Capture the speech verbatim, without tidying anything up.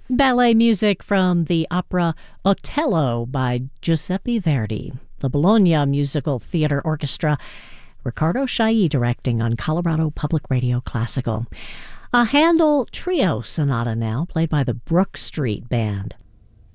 Ballet music from the opera Otello by Giuseppe Verdi. The Bologna Musical Theater Orchestra. Ricardo Chailly directing on Colorado Public Radio Classical. A Handel Trio Sonata now, played by the Brook Street Band.